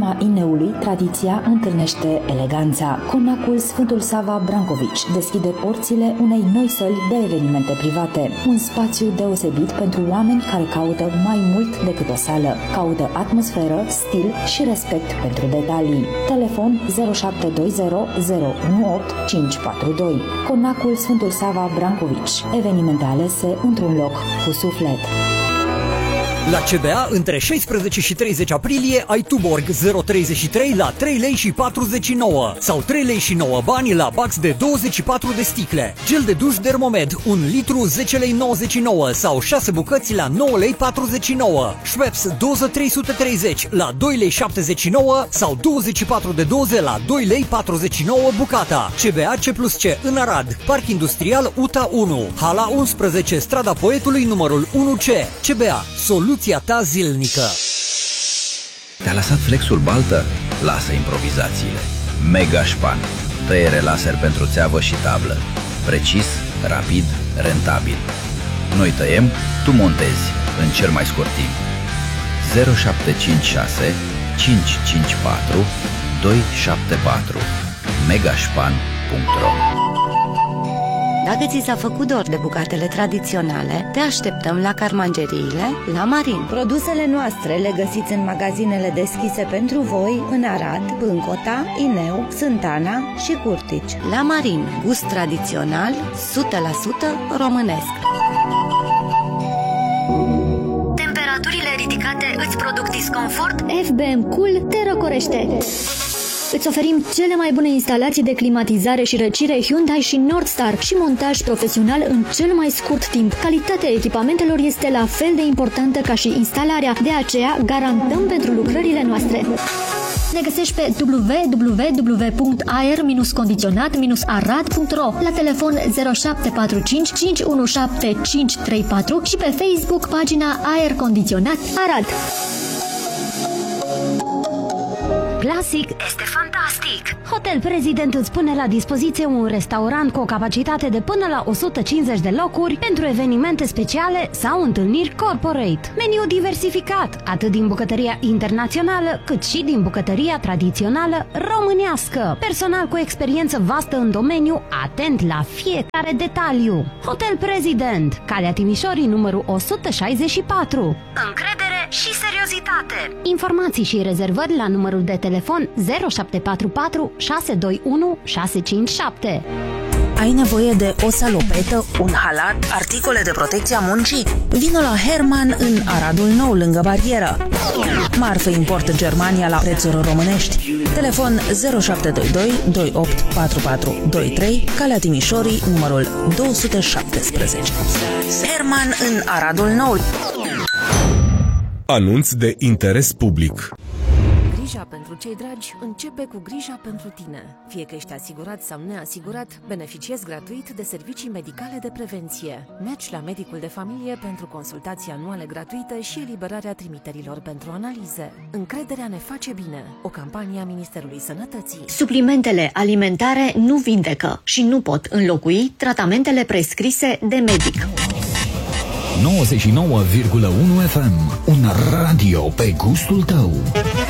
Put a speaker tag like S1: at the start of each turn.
S1: inima INEului, tradiția întâlnește eleganța. Conacul Sfântul Sava Brancovici deschide porțile unei noi săli de evenimente private. Un spațiu deosebit pentru oameni care caută mai mult decât o sală. Caută atmosferă, stil și respect pentru detalii. Telefon 0720 018 542. Conacul Sfântul Sava Brancovici. Evenimente alese într-un loc cu suflet.
S2: La CBA, între 16 și 30 aprilie, ai Tuborg 033 la 3 lei și 49 sau 3 lei și 9 bani la bax de 24 de sticle. Gel de duș Dermomed, 1 litru 10 lei 99 sau 6 bucăți la 9 lei 49. Schweppes doză 330 la 2 lei 79 sau 24 de doze la 2 lei 49 bucata. CBA C+C în Arad, Parc Industrial UTA 1, Hala 11, Strada Poetului numărul 1C. CBA, soluția ta zilnică.
S3: Te-a lăsat flexul baltă? Lasă improvizațiile. Megaspan. Tăiere laser pentru țeavă și tablă. Precis, rapid, rentabil. Noi tăiem, tu montezi în cel mai scurt timp. 0756 554 274 megaspan.ro.
S4: Dacă ți s-a făcut dor de bucatele tradiționale, te așteptăm la Carmangeriile La Marin. Produsele noastre le găsiți în magazinele deschise pentru voi în Arad, Bâncota, Ineu, Sântana și Curtici. La Marin, gust tradițional, 100% românesc.
S5: Temperaturile ridicate îți produc disconfort?
S6: FBM Cool te răcorește. Îți oferim cele mai bune instalații de climatizare și răcire Hyundai și Nordstar și montaj profesional în cel mai scurt timp. Calitatea echipamentelor este la fel de importantă ca și instalarea, de aceea garantăm pentru lucrările noastre. Ne găsești pe www.aer-condiționat-arad.ro, la telefon 0745 517 534 și pe Facebook pagina Aer Condiționat Arad.
S5: Classic este fantastic!
S7: Hotel President îți pune la dispoziție un restaurant cu o capacitate de până la 150 de locuri pentru evenimente speciale sau întâlniri corporate. Meniu diversificat, atât din bucătăria internațională, cât și din bucătăria tradițională românească. Personal cu experiență vastă în domeniu, atent la fiecare detaliu. Hotel President, Calea Timișorii, numărul 164.
S5: Încredere și seriozitate!
S7: Informații și rezervări la numărul de telefon 0744 621 657.
S8: Ai nevoie de o salopetă, un halat, articole de protecție a muncii? Vino la Herman în Aradul Nou, lângă barieră. Marfă import Germania la prețuri românești. Telefon 0722 284423, Calea Timișorii, numărul 217. Herman în Aradul Nou.
S9: Anunț de interes public.
S10: Grija pentru cei dragi începe cu grija pentru tine. Fie că ești asigurat sau neasigurat, beneficiezi gratuit de servicii medicale de prevenție. Mergi la medicul de familie pentru consultații anuale gratuite și eliberarea trimiterilor pentru analize. Încrederea ne face bine. O campanie a Ministerului Sănătății.
S6: Suplimentele alimentare nu vindecă și nu pot înlocui tratamentele prescrise de medic.
S11: 99,1 FM. Un radio pe gustul tău.